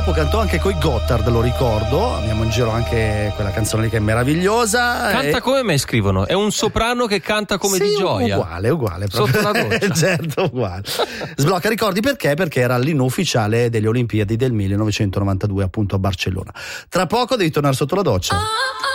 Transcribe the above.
dopo cantò anche coi Gotthard, lo ricordo. Abbiamo in giro anche quella canzone lì che è meravigliosa. Canta come me, scrivono. È un soprano che canta come di gioia. Uguale. Sotto la doccia. Certo, uguale. Sblocca, ricordi perché? Perché era l'inno ufficiale delle Olimpiadi del 1992, appunto a Barcellona. Tra poco devi tornare sotto la doccia.